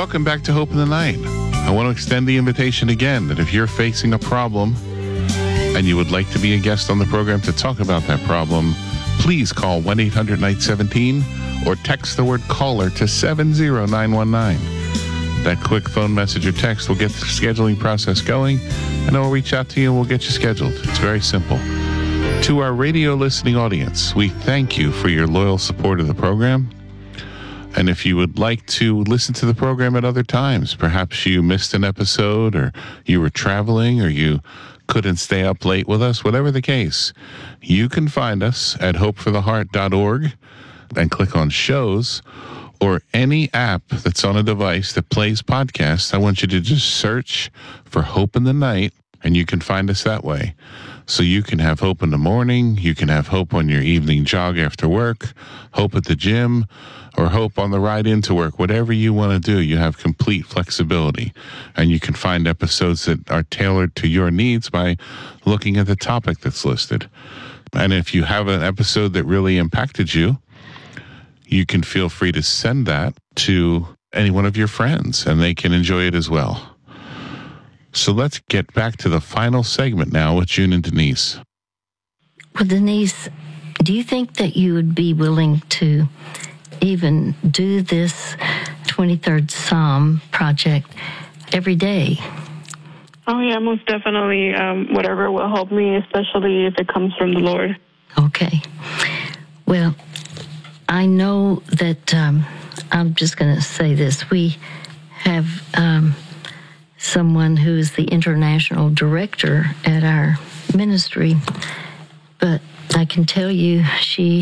Welcome back to Hope in the Night. I want to extend the invitation again that if you're facing a problem and you would like to be a guest on the program to talk about that problem, please call 1-800-NIGHT-17 or text the word caller to 70919. That quick phone message or text will get the scheduling process going, and I'll reach out to you and we'll get you scheduled. It's very simple. To our radio listening audience, we thank you for your loyal support of the program. And if you would like to listen to the program at other times, perhaps you missed an episode or you were traveling or you couldn't stay up late with us, whatever the case, you can find us at hopefortheheart.org and click on shows, or any app that's on a device that plays podcasts. I want you to just search for Hope in the Night, and you can find us that way. So you can have hope in the morning, you can have hope on your evening jog after work, hope at the gym, or hope on the ride into work. Whatever you want to do, you have complete flexibility. And you can find episodes that are tailored to your needs by looking at the topic that's listed. And if you have an episode that really impacted you, you can feel free to send that to any one of your friends, and they can enjoy it as well. So let's get back to the final segment now with June and Denise. Well, Denise, do you think that you would be willing to even do this 23rd Psalm project every day? Oh, yeah, most definitely. Whatever will help me, especially if it comes from the Lord. Okay. Well, I know that I'm just going to say this. We have someone who is the international director at our ministry, but I can tell you she